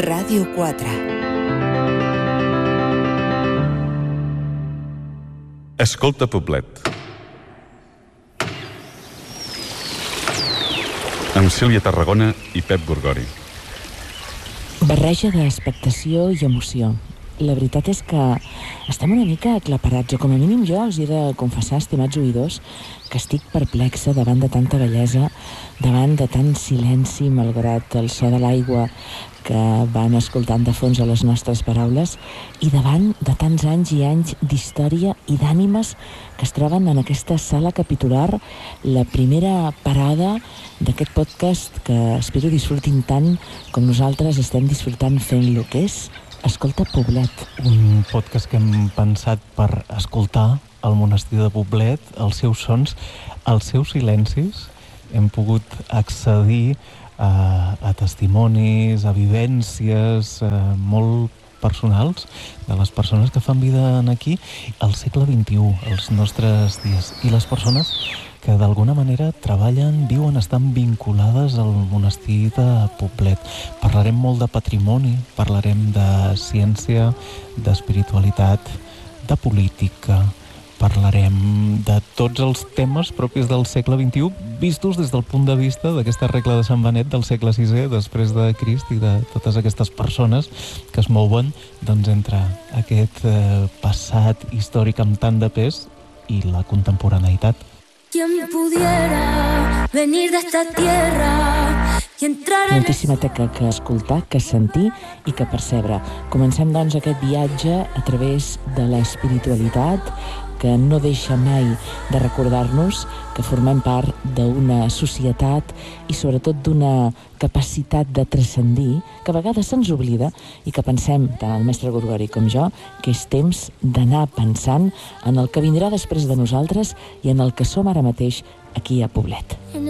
Ràdio 4. Escolta Poblet. Amb Sílvia Tarragona i Pep Gorgori. Barreja d'expectació i emoció. La veritat és que estem una mica aclaparats, o com a mínim jo us he de confessar, estimats oïdors, que estic perplexa davant de tanta bellesa, davant de tant silenci, malgrat el so de l'aigua que van escoltant de fons a les nostres paraules, i davant de tants anys i anys d'història i d'ànimes que es troben en aquesta sala capitular, la primera parada d'aquest podcast que espero disfrutin tant com nosaltres estem disfrutant fent-lo, que és Escolta Poblet. Un podcast que hem pensat per escoltar el monestir de Poblet, els seus sons, els seus silencis. Hem pogut accedir a testimonis, a vivències molt personals de les persones que fan vida aquí al segle XXI, els nostres dies. I les persones que d'alguna manera treballen, viuen, estan vinculades al monestir de Poblet. Parlarem molt de patrimoni, parlarem de ciència, d'espiritualitat, de política, parlarem de tots els temes propis del segle XXI, vistos des del punt de vista d'aquesta regla de Sant Benet del segle VI, després de Crist, i de totes aquestes persones que es mouen entre aquest passat històric amb tant de pes i la contemporaneïtat. Quien pudiera venir de esta tierra y entrar en... Moltíssima teca que escoltar, que sentir i que percebre. Comencem, doncs, aquest viatge a través de l'espiritualitat, que no deixa mai de recordar-nos que formem part d'una societat i sobretot d'una capacitat de transcendir que a vegades se'ns oblida i que pensem, tant el mestre Gorgori com jo, que és temps d'anar pensant en el que vindrà després de nosaltres i en el que som ara mateix aquí a Poblet.